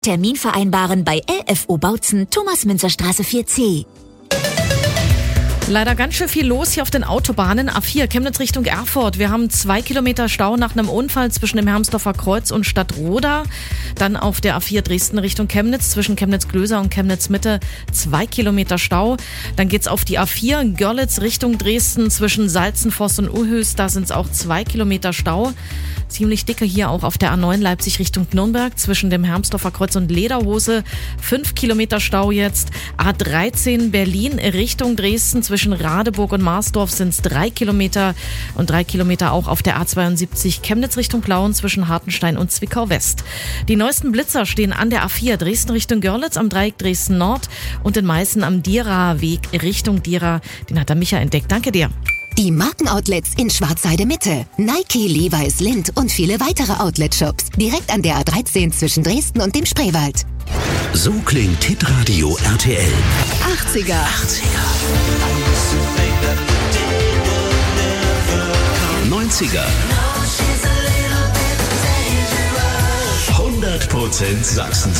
Termin vereinbaren bei LFO Bautzen, Thomas-Münzer-Straße 4C. Leider ganz schön viel los hier auf den Autobahnen. A4 Chemnitz Richtung Erfurt. Wir haben 2 Kilometer Stau nach einem Unfall zwischen dem Hermsdorfer Kreuz und Stadtroda. Dann auf der A4 Dresden Richtung Chemnitz zwischen Chemnitz-Glöser und Chemnitz-Mitte 2 Kilometer Stau. Dann geht's auf die A4 Görlitz Richtung Dresden zwischen Salzenfoss und Uhös. Da sind's auch 2 Kilometer Stau. Ziemlich dicke hier auch auf der A9 Leipzig Richtung Nürnberg zwischen dem Hermsdorfer Kreuz und Lederhose. 5 Kilometer Stau jetzt. A13 Berlin Richtung Dresden zwischen Radeburg und Marsdorf sind es 3 Kilometer und 3 Kilometer auch auf der A72 Chemnitz Richtung Plauen zwischen Hartenstein und Zwickau West. Die neuesten Blitzer stehen an der A4 Dresden Richtung Görlitz am Dreieck Dresden Nord und in Meißen am Dieraer Weg Richtung Diera. Den hat der Micha entdeckt. Danke dir. Die Markenoutlets in Schwarzheide Mitte. Nike, Levi's, Lindt und viele weitere Outlet-Shops. Direkt an der A13 zwischen Dresden und dem Spreewald. So klingt Hitradio RTL. 80er. 90er. 100% Sachsen.